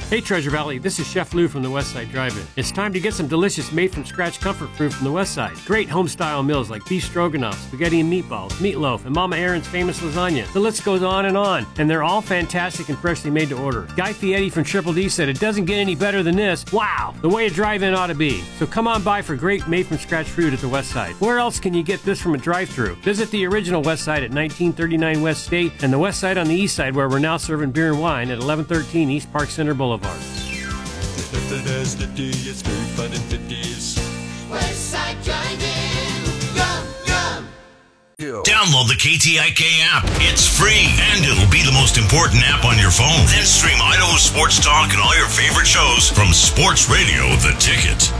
Hey Treasure Valley, this is Chef Lou from the Westside Drive-In. It's time to get some delicious made-from-scratch comfort food from the Westside. Great home-style meals like beef stroganoff, spaghetti and meatballs, meatloaf, and Mama Aaron's famous lasagna. The list goes on, and they're all fantastic and freshly made to order. Guy Fieri from Triple D said it doesn't get any better than this. Wow, the way a drive-in ought to be. So come on by for great made-from-scratch food at the Westside. Where else can you get this from a drive-thru? Visit the original Westside at 1939 West State and the Westside on the East Side where we're now serving beer and wine at 1113 East Park Center Boulevard. Westside Drive-In. Yum, yum. Download the KTIK app. It's free, and it'll be the most important app on your phone. Then stream Idaho Sports Talk and all your favorite shows from Sports Radio The Ticket.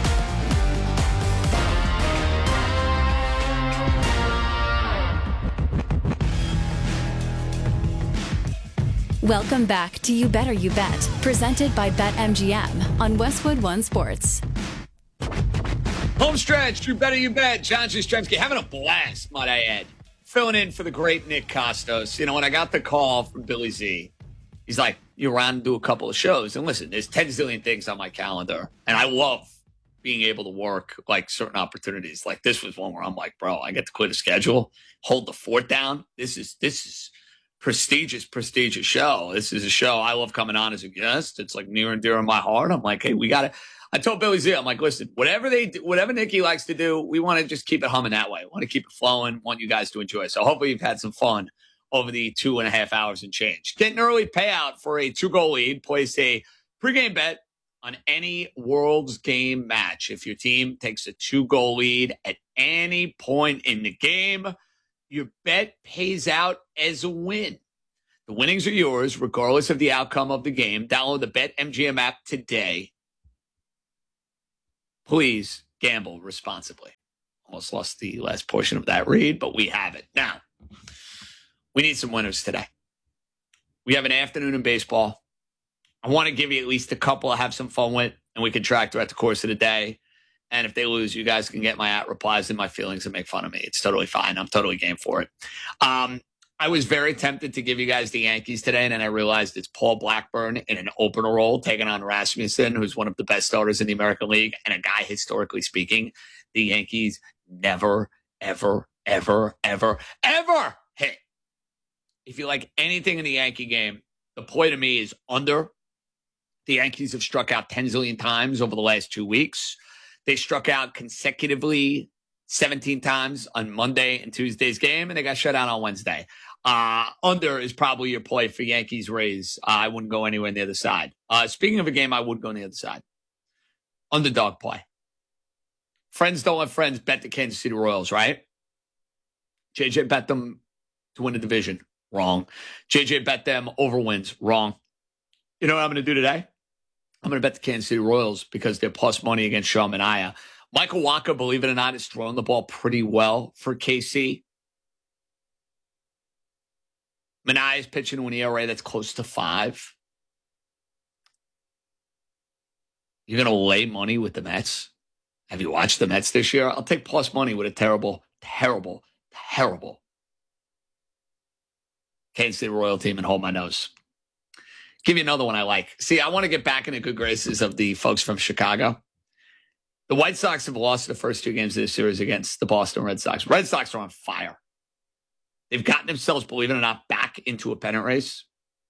Welcome back to You Better You Bet, presented by BetMGM on Westwood One Sports. Home stretch, You Better You Bet. John Jastrzemski having a blast, might I add. Filling in for the great Nick Costos. You know, when I got the call from Billy Z, he's like, you're around to do a couple of shows. And listen, there's 10 zillion things on my calendar. And I love being able to work like certain opportunities. Like this was one where I'm like, bro, I get to clear the schedule, hold the fort down. This is prestigious show. This is a show I love coming on as a guest. It's like near and dear in my heart. I'm like, hey, I told Billy Z, I'm like, listen, whatever Nikki likes to do, we want to just keep it humming that way. Want to keep it flowing, want you guys to enjoy. So hopefully you've had some fun over the 2.5 hours and change. Get an early payout for a 2-goal lead. Place a pregame bet on any World's game match. If your team takes a 2-goal lead at any point in the game, your bet pays out as a win. The winnings are yours, regardless of the outcome of the game. Download the BetMGM app today. Please gamble responsibly. Almost lost the last portion of that read, but we have it. Now, we need some winners today. We have an afternoon in baseball. I want to give you at least a couple to have some fun with, and we can track throughout the course of the day. And if they lose, you guys can get my replies and my feelings and make fun of me. It's totally fine. I'm totally game for it. I was very tempted to give you guys the Yankees today, and then I realized it's Paul Blackburn in an opener role taking on Rasmussen, who's one of the best starters in the American League, and a guy, historically speaking, the Yankees never, ever, ever, ever, ever hit. If you like anything in the Yankee game, the play to me is under. The Yankees have struck out 10 zillion times over the last 2 weeks. They struck out consecutively 17 times on Monday and Tuesday's game, and they got shut out on Wednesday. Under is probably your play for Yankees-Rays. I wouldn't go anywhere near the side. Speaking of a game, I would go near the side. Underdog play. Friends don't let friends bet the Kansas City Royals, right? JJ bet them to win the division. Wrong. JJ bet them over wins. Wrong. You know what I'm going to do today? I'm going to bet the Kansas City Royals because they're plus money against Sean Manaea. Michael Wacha, believe it or not, is throwing the ball pretty well for KC. Manaea is pitching to an ERA that's close to 5. You're going to lay money with the Mets? Have you watched the Mets this year? I'll take plus money with a terrible Kansas City Royal team and hold my nose. Give you another one I like. See, I want to get back in the good graces of the folks from Chicago. The White Sox have lost the first 2 games of this series against the Boston Red Sox. Red Sox are on fire. They've gotten themselves, believe it or not, back into a pennant race.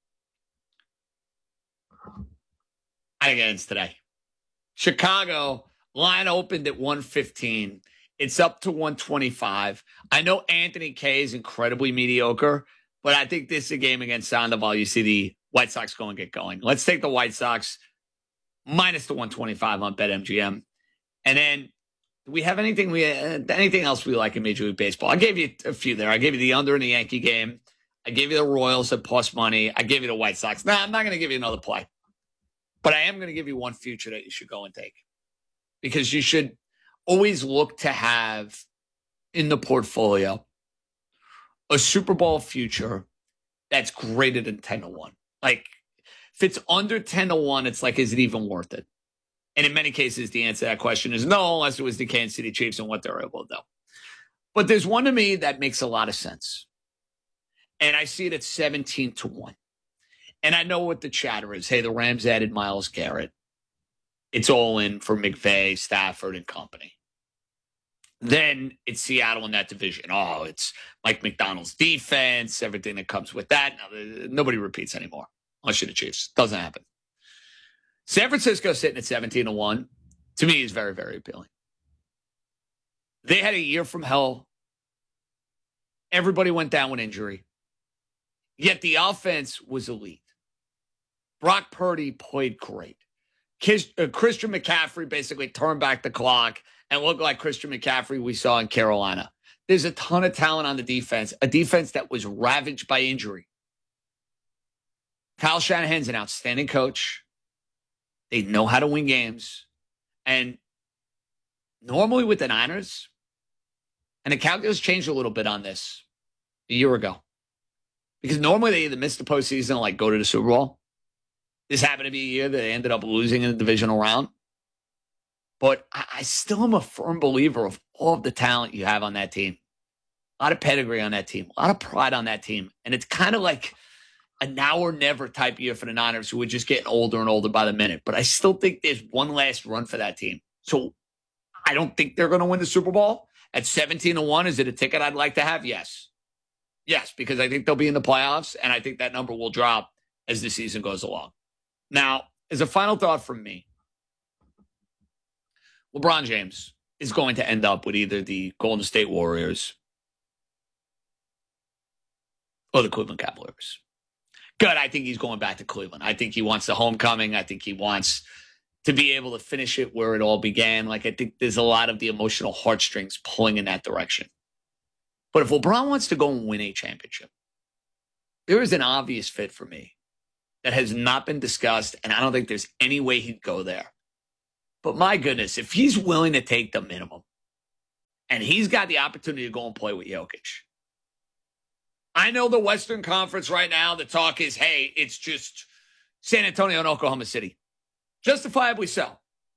I think it ends today. Chicago, line opened at 115. It's up to 125. I know Anthony Kay is incredibly mediocre, but I think this is a game against Sandoval. You see the White Sox go and get going. Let's take the White Sox minus the 125 on BetMGM. And then, do we have anything else we like in Major League Baseball? I gave you a few there. I gave you the under in the Yankee game. I gave you the Royals at plus money. I gave you the White Sox. Nah, I'm not going to give you another play. But I am going to give you one future that you should go and take. Because you should always look to have in the portfolio a Super Bowl future that's greater than 10-1. Like, if it's under 10-1, it's like, is it even worth it? And in many cases, the answer to that question is no, unless it was the Kansas City Chiefs and what they're able to do. But there's one to me that makes a lot of sense. And I see it at 17-1. And I know what the chatter is. Hey, the Rams added Myles Garrett. It's all in for McVay, Stafford, and company. Then it's Seattle in that division. Oh, it's Mike McDonald's defense, everything that comes with that. Now, nobody repeats anymore, unless you're the Chiefs. Doesn't happen. San Francisco sitting at 17-1, to me, is very, very appealing. They had a year from hell. Everybody went down with injury. Yet the offense was elite. Brock Purdy played great. Christian McCaffrey basically turned back the clock and looked like Christian McCaffrey we saw in Carolina. There's a ton of talent on the defense, a defense that was ravaged by injury. Kyle Shanahan's an outstanding coach. They know how to win games. And normally with the Niners, and the calculus changed a little bit on this a year ago, because normally they either miss the postseason or like go to the Super Bowl. This happened to be a year that they ended up losing in the divisional round. But I still am a firm believer of all of the talent you have on that team. A lot of pedigree on that team. A lot of pride on that team. And it's kind of like a now or never type year for the Niners, who are just getting older and older by the minute. But I still think there's one last run for that team. So I don't think they're going to win the Super Bowl. At 17-1, is it a ticket I'd like to have? Yes. Yes, because I think they'll be in the playoffs, and I think that number will drop as the season goes along. Now, as a final thought from me, LeBron James is going to end up with either the Golden State Warriors or the Cleveland Cavaliers. Good, I think he's going back to Cleveland. I think he wants the homecoming. I think he wants to be able to finish it where it all began. Like, I think there's a lot of the emotional heartstrings pulling in that direction. But if LeBron wants to go and win a championship, there is an obvious fit for me that has not been discussed, and I don't think there's any way he'd go there. But my goodness, if he's willing to take the minimum, and he's got the opportunity to go and play with Jokic. I know the Western Conference right now, the talk is, hey, it's just San Antonio and Oklahoma City. Justifiably so.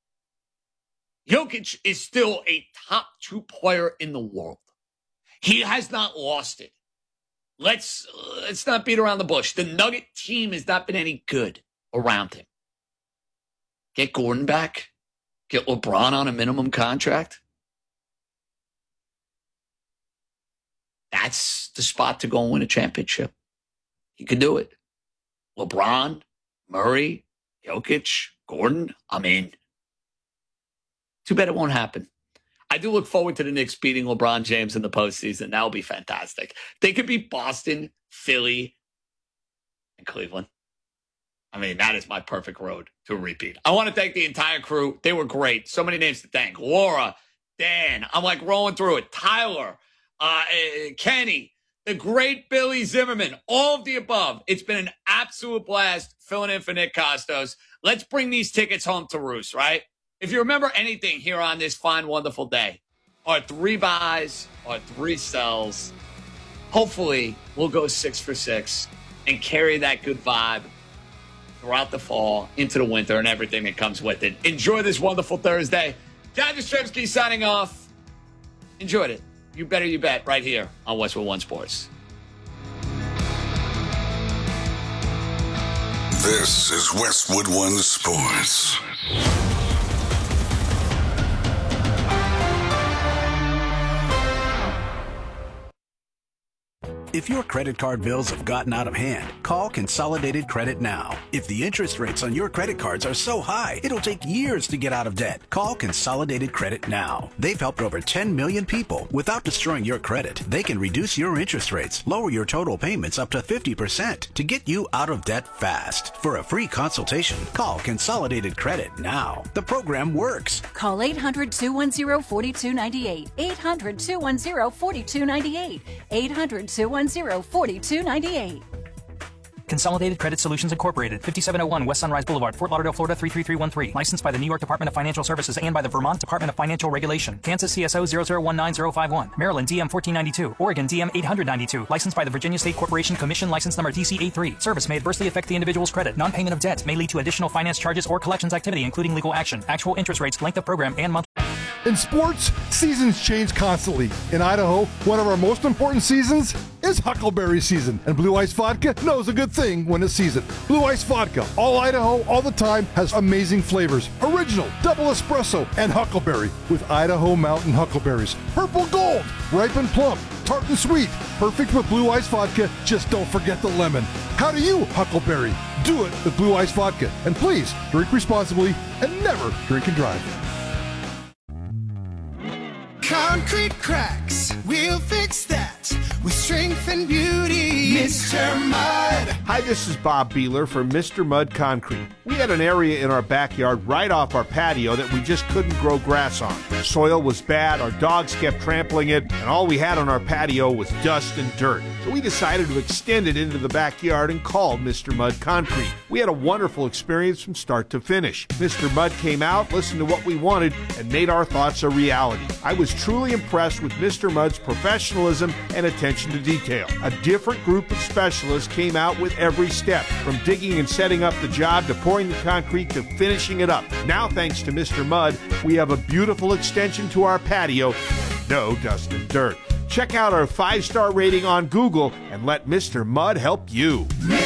Jokic is still a top 2 player in the world. He has not lost it. Let's not beat around the bush. The Nugget team has not been any good around him. Get Gordon back. Get LeBron on a minimum contract. That's the spot to go and win a championship. He could do it. LeBron, Murray, Jokic, Gordon, I'm in. Too bad it won't happen. I do look forward to the Knicks beating LeBron James in the postseason. That will be fantastic. They could beat Boston, Philly, and Cleveland. I mean, that is my perfect road to a repeat. I want to thank the entire crew. They were great. So many names to thank. Laura, Dan, I'm like rolling through it. Tyler, Kenny, the great Billy Zimmerman, all of the above. It's been an absolute blast filling in for Nick Costos. Let's bring these tickets home to roost, right? If you remember anything here on this fine, wonderful day, our 3 buys, our 3 sells, hopefully we'll go 6 for 6 and carry that good vibe throughout the fall, into the winter, and everything that comes with it. Enjoy this wonderful Thursday. John Jastrzemski signing off. Enjoyed it. You better you bet right here on Westwood One Sports. This is Westwood One Sports. If your credit card bills have gotten out of hand, call Consolidated Credit now. If the interest rates on your credit cards are so high, it'll take years to get out of debt. Call Consolidated Credit now. They've helped over 10 million people. Without destroying your credit, they can reduce your interest rates, lower your total payments up to 50% to get you out of debt fast. For a free consultation, call Consolidated Credit now. The program works. Call 800-210-4298. 800-210-4298. 800-210-4298. Consolidated Credit Solutions Incorporated, 5701 West Sunrise Boulevard, Fort Lauderdale, Florida 33313. Licensed by the New York Department of Financial Services and by the Vermont Department of Financial Regulation. Kansas CSO 0019051. Maryland DM 1492. Oregon DM 892. Licensed by the Virginia State Corporation Commission, license number DC83. Service may adversely affect the individual's credit. Non-payment of debt may lead to additional finance charges or collections activity, including legal action. Actual interest rates, length of program, and month. In sports, seasons change constantly. In Idaho, one of our most important seasons is Huckleberry season, and Blue Ice Vodka knows a good thing when it's seasoned. Blue Ice Vodka, all Idaho, all the time, has amazing flavors. Original, double espresso, and Huckleberry with Idaho Mountain Huckleberries. Purple Gold, ripe and plump, tart and sweet. Perfect with Blue Ice Vodka, just don't forget the lemon. How do you Huckleberry? Do it with Blue Ice Vodka. And please, drink responsibly and never drink and drive. Concrete cracks, we'll fix that with strength and beauty. Mr. Mud. Hi, this is Bob Beeler for Mr. Mud Concrete. We had an area in our backyard right off our patio that we just couldn't grow grass on. Soil was bad, our dogs kept trampling it, and all we had on our patio was dust and dirt. So we decided to extend it into the backyard and called Mr. Mud Concrete. We had a wonderful experience from start to finish. Mr. Mud came out, listened to what we wanted, and made our thoughts a reality. I was truly impressed with Mr. Mud's professionalism and attention to detail. A different group of specialists came out with every step, from digging and setting up the job to pouring the concrete to finishing it up. Now, thanks to Mr. Mud, we have a beautiful extension to our patio and no dust and dirt. Check out our 5-star rating on Google and let Mr. Mud help you.